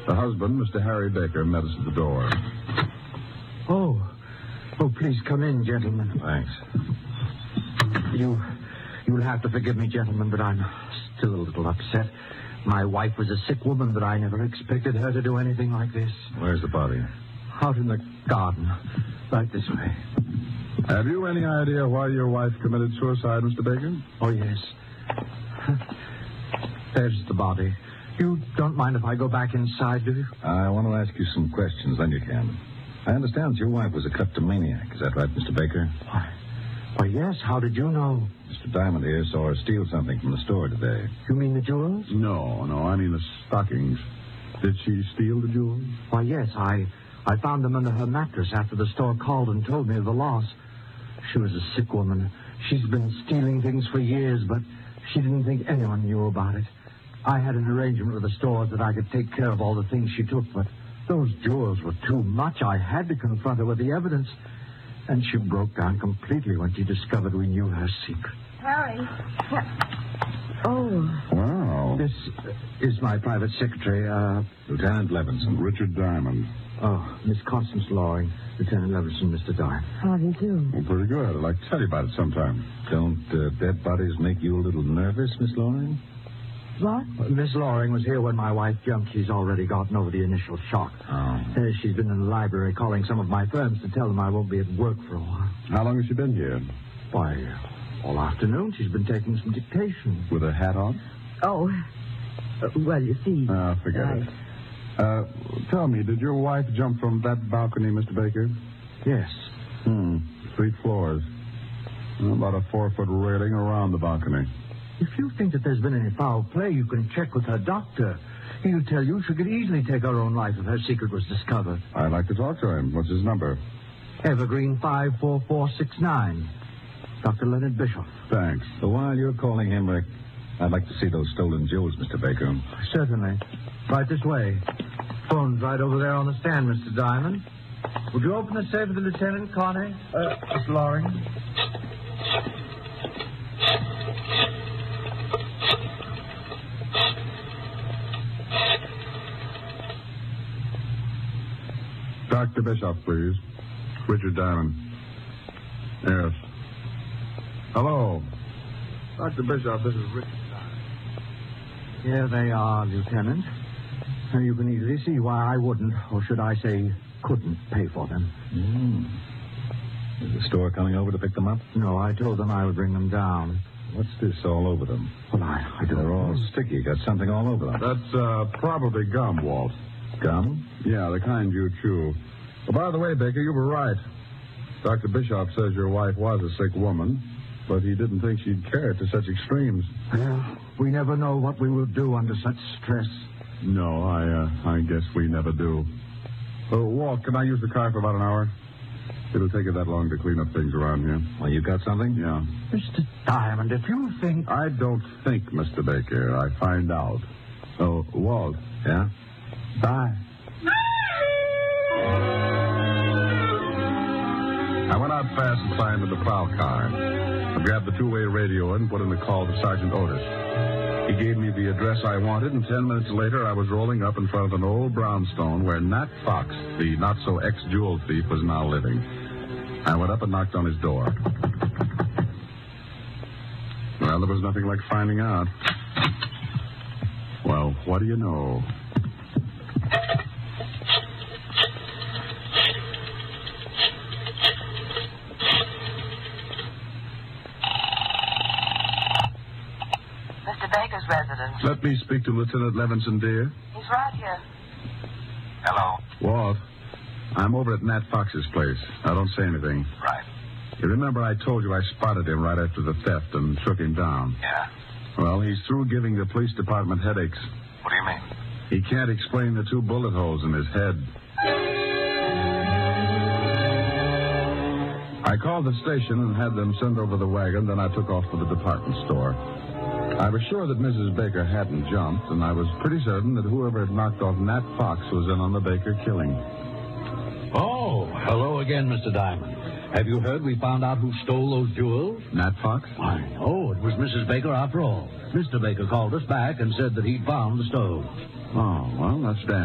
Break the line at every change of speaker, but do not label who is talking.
The husband, Mr. Harry Baker, met us at the door.
Oh, please come in, gentlemen.
Thanks.
You'll have to forgive me, gentlemen, but I'm still a little upset. My wife was a sick woman, but I never expected her to do anything like this.
Where's the body?
Out in the garden. Right this way.
Have you any idea why your wife committed suicide, Mr. Baker?
Oh, yes. There's the body. You don't mind if I go back inside, do you?
I want to ask you some questions, then you can. I understand that your wife was a kleptomaniac. Is that right, Mr. Baker?
Why, yes. How did you know?
Mr. Diamond here saw her steal something from the store today.
You mean the jewels?
No, I mean the stockings. Did she steal the jewels?
Why, yes. I found them under her mattress after the store called and told me of the loss. She was a sick woman. She's been stealing things for years, but she didn't think anyone knew about it. I had an arrangement with the stores that I could take care of all the things she took, but those jewels were too much. I had to confront her with the evidence. And she broke down completely when she discovered we knew her secret.
Harry. Oh.
Wow.
This is my private secretary,
Lieutenant Levinson. Richard Diamond.
Oh, Miss Constance Loring, Lieutenant Levinson, Mr. Diamond.
How do you do?
Well, pretty good. I'd like to tell you about it sometime. Don't dead bodies make you a little nervous, Miss Loring?
What?
Miss Loring was here when my wife jumped. She's already gotten over the initial shock.
Oh.
She's been in the library calling some of my firms to tell them I won't be at work for a while.
How long has she been here?
Why, all afternoon she's been taking some dictation.
With her hat on?
Oh. Well, you see.
Forget it. Tell me, did your wife jump from that balcony, Mr. Baker?
Yes.
3 floors. About a 4-foot railing around the balcony.
If you think that there's been any foul play, you can check with her doctor. He'll tell you she could easily take her own life if her secret was discovered.
I'd like to talk to him. What's his number?
Evergreen 54469. Dr. Leonard Bishop.
Thanks. So while you're calling him, Rick, I'd like to see those stolen jewels, Mr. Baker.
Certainly. Right this way. Phone's right over there on the stand, Mr. Diamond. Would you open the safe for the Lieutenant, Connie? Miss Loring?
Dr. Bishop, please. Richard Diamond. Yes. Hello. Dr. Bishop, this is Richard Diamond.
Here they are, Lieutenant. And you can easily see why I wouldn't, or should I say, couldn't pay for them.
Is the store coming over to pick them up?
No, I told them I would bring them down.
What's this all over them?
Well, I don't
They're all
know.
sticky. Got something all over them. That's probably gum, Walt. Gum? Yeah, the kind you chew. Well, by the way, Baker, you were right. Dr. Bishop says your wife was a sick woman, but he didn't think she'd carry it to such extremes.
Well, we never know what we will do under such stress.
No, I guess we never do. Walt, can I use the car for about an hour? It'll take you that long to clean up things around here. Well, you got something? Yeah.
Mr. Diamond, if you think...
I don't think, Mr. Baker. I find out. Oh, Walt. Yeah?
Bye.
I went out fast and climbed into the plow car. I grabbed the 2-way radio and put in the call to Sergeant Otis. He gave me the address I wanted, and 10 minutes later I was rolling up in front of an old brownstone where Nat Fox, the not-so-ex-jewel thief, was now living. I went up and knocked on his door. Well, there was nothing like finding out. Well, what do you know?
Mr. Baker's residence.
Let me speak to Lieutenant Levinson, dear.
He's right here. Hello.
Walt, I'm over at Nat Fox's place. Now, don't say anything.
Right.
You remember I told you I spotted him right after the theft and shook him down?
Yeah.
Well, he's through giving the police department headaches.
What do you mean?
He can't explain the 2 bullet holes in his head. I called the station and had them send over the wagon, then I took off for the department store. I was sure that Mrs. Baker hadn't jumped, and I was pretty certain that whoever had knocked off Nat Fox was in on the Baker killing.
Oh, hello again, Mr. Diamond. Have you heard we found out who stole those jewels?
Nat Fox?
I know. It was Mrs. Baker after all. Mr. Baker called us back and said that he'd found the stones.
Oh, well, that's